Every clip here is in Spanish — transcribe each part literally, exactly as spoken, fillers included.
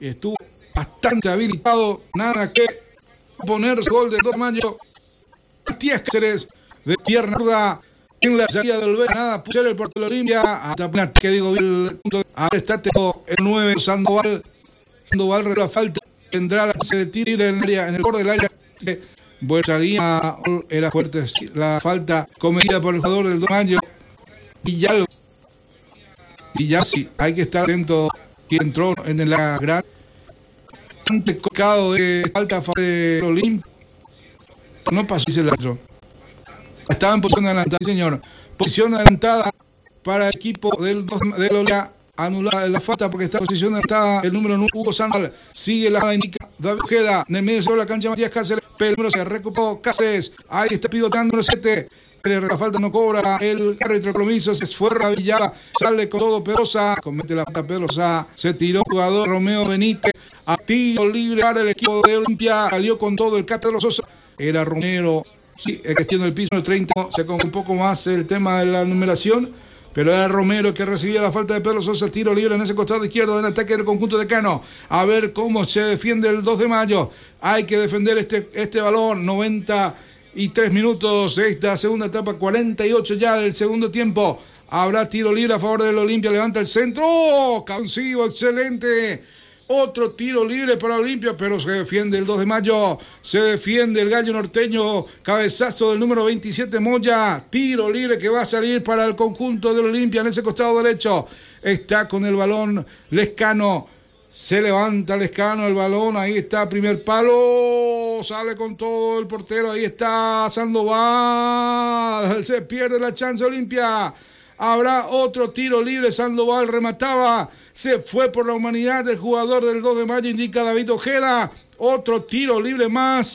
estuvo bastante habilitado, nada que ponerse. Gol de dos de mayo, Matías Cáceres de pierna zurda en la salida del Olveira, nada, puso el portero Olimpia, hasta que digo, el punto, ahora está el nueve, Sandoval, Sandoval la falta, tendrá la se tira en el área, en el borde del área, que bueno, salía, era fuerte la falta cometida por el jugador del dos de mayo, y ya lo, y ya sí, hay que estar atento, que entró en la gran colocado de falta de Olimpia, no pasó y se la entró. Estaba en posición adelantada, sí, señor. Posición adelantada para el equipo del del Olea. Anulada la falta porque está en posición adelantada el número nueve, Hugo Sandoval. Sigue la indica David Ojeda. En el medio sobre la cancha Matías Cáceres. Pero el número se recuperó Cáceres. Ahí está pivotando el número siete. La falta no cobra el árbitro compromiso. Se esfuerza Villalba. Sale con todo Pedrosa. Comete la falta Pedrosa. Se tiró el jugador Romeo Benítez. A tiro libre para el equipo de Olimpia. Salió con todo el Cátedro Sosa. Era Romero. Sí, es que tiene el piso de treinta, se con un poco más el tema de la numeración, pero era Romero que recibía la falta de Pedro Sosa, tiro libre en ese costado izquierdo en ataque del conjunto de Cano. A ver cómo se defiende el dos de mayo. Hay que defender este, este balón. noventa y tres minutos de esta segunda etapa, cuarenta y ocho ya del segundo tiempo. Habrá tiro libre a favor del Olimpia, levanta el centro. ¡Oh! Cancibo, excelente. Otro tiro libre para Olimpia, pero se defiende el dos de mayo. Se defiende el gallo norteño. Cabezazo del número veintisiete, Moya. Tiro libre que va a salir para el conjunto del Olimpia en ese costado derecho. Está con el balón Lescano. Se levanta Lescano el balón. Ahí está, primer palo. Sale con todo el portero. Ahí está Sandoval. Se pierde la chance Olimpia. Habrá otro tiro libre. Sandoval remataba. Se fue por la humanidad del jugador del dos de mayo, indica David Ojeda. Otro tiro libre más.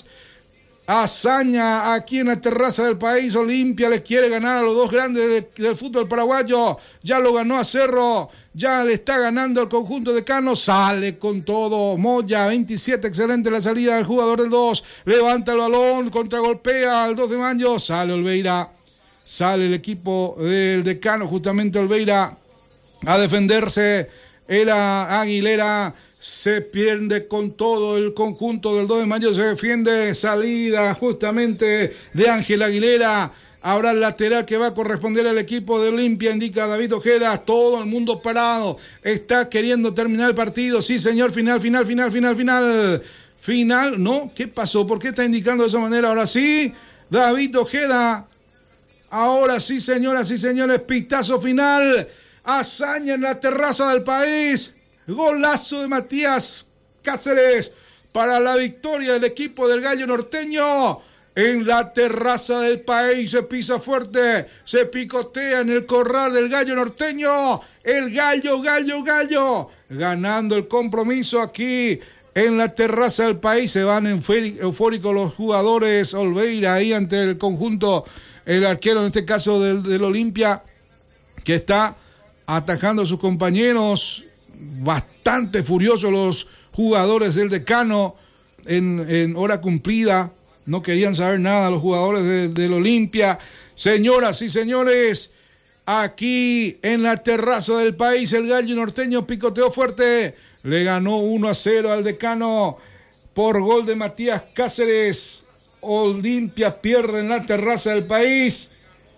Hazaña aquí en la terraza del país. Olimpia les quiere ganar a los dos grandes del, del fútbol paraguayo. Ya lo ganó a Cerro. Ya le está ganando el conjunto de Cano. Sale con todo. Moya, veintisiete. Excelente la salida del jugador del dos. Levanta el balón. Contragolpea al dos de mayo. Sale Olveira. Sale el equipo del Decano, justamente Olveira, a defenderse. Era Aguilera, se pierde con todo el conjunto del dos de mayo, se defiende, salida justamente de Ángel Aguilera. Habrá el lateral que va a corresponder al equipo de Olimpia, indica David Ojeda. Todo el mundo parado, está queriendo terminar el partido. Sí, señor, final, final, final, final, final. Final, ¿no? ¿Qué pasó? ¿Por qué está indicando de esa manera? Ahora sí, David Ojeda. Ahora sí, señoras y señores, pitazo final. Hazaña en la terraza del país. Golazo de Matías Cáceres para la victoria del equipo del gallo norteño. En la terraza del país se pisa fuerte, se picotea en el corral del gallo norteño. El gallo, gallo, gallo. Ganando el compromiso aquí en la terraza del país. Se van eufóricos los jugadores. Olveira ahí ante el conjunto, el arquero en este caso del, del Olimpia, que está atajando a sus compañeros. Bastante furiosos los jugadores del Decano en, en hora cumplida. No querían saber nada los jugadores de, del Olimpia. Señoras y señores, aquí en la terraza del país, el gallo norteño picoteó fuerte. Le ganó uno a cero al Decano por gol de Matías Cáceres. Olimpia pierde en la terraza del país.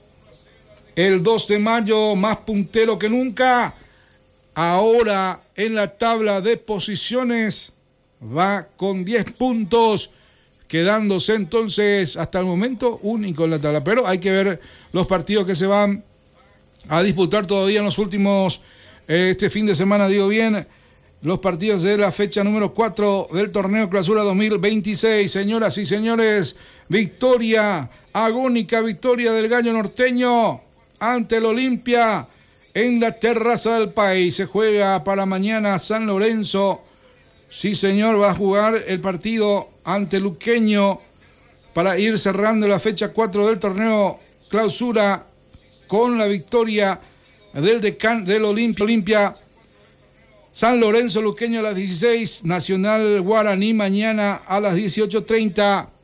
El dos de mayo, más puntero que nunca. Ahora en la tabla de posiciones va con diez puntos, quedándose entonces hasta el momento único en la tabla. Pero hay que ver los partidos que se van a disputar todavía en los últimos, eh, este fin de semana, digo bien, los partidos de la fecha número cuatro del torneo Clausura dos mil veintiséis. Señoras y señores, victoria, agónica victoria del gallo norteño ante el Olimpia en la terraza del país. Se juega para mañana San Lorenzo. Sí, señor, va a jugar el partido ante Luqueño para ir cerrando la fecha cuatro del torneo Clausura con la victoria del Decan, del Olimpia. Olimpia, San Lorenzo, Luqueño a las dieciséis, Nacional Guaraní mañana a las dieciocho treinta.